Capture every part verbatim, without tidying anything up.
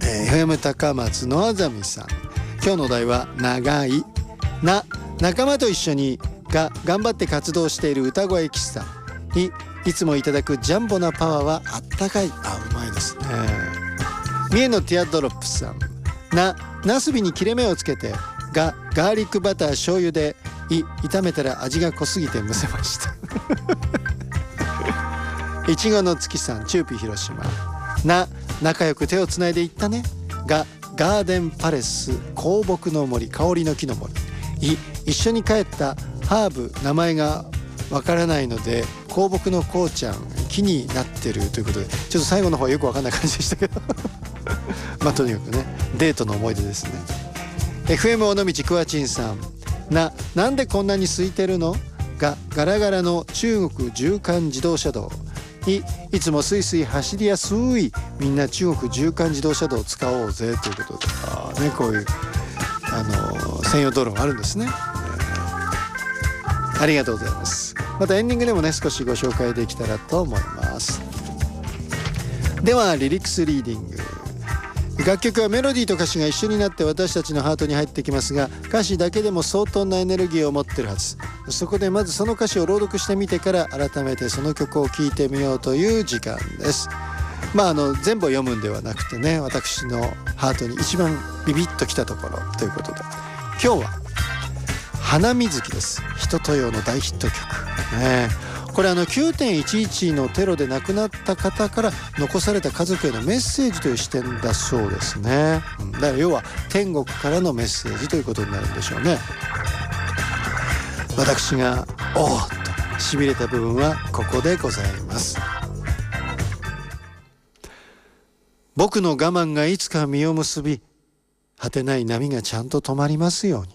えー、エフエム 高松のあざみさん、今日のお題は長いな、仲間と一緒にが頑張って活動している歌声喫茶にいつもいただくジャンボなパワーはあったかい。あ、うまいですね。三重のティアドロップさん、な、なすびに切れ目をつけてがガーリックバター醤油でい炒めたら味が濃すぎてむせましたいちごの月さん、チューピー広島、な、仲良く手をつないでいったねがガーデンパレス香木の森、香りの木の森、い一緒に帰ったハーブ名前がわからないので香木のこうちゃん木になってるということで、ちょっと最後の方はよくわかんない感じでしたけどまあとにかくね、デートの思い出ですね。 エフエム 尾道くわちんさん、な、なんでこんなに空いてるのがガラガラの中国縦貫自動車道、いいつもスイスイ走りやすいみんな中国縦貫自動車道を使おうぜということで、あ、ね、こういうあの専用道路があるんですね。ありがとうございます。またエンディングでもね少しご紹介できたらと思います。ではリリックスリーディング。楽曲はメロディーと歌詞が一緒になって私たちのハートに入ってきますが、歌詞だけでも相当なエネルギーを持ってるはず。そこでまずその歌詞を朗読してみてから改めてその曲を聴いてみようという時間です。まああの全部を読むんではなくてね、私のハートに一番ビビッときたところということで、今日は花水木です。人とよの大ヒット曲、ね、これあの きゅうてんいちいち のテロで亡くなった方から残された家族へのメッセージという視点だそうですね。だから要は天国からのメッセージということになるんでしょうね。私がおーっとしびれた部分はここでございます。僕の我慢がいつか実を結び、果てない波がちゃんと止まりますように。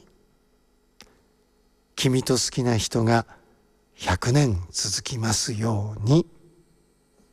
君と好きな人がひゃくねん続きますように。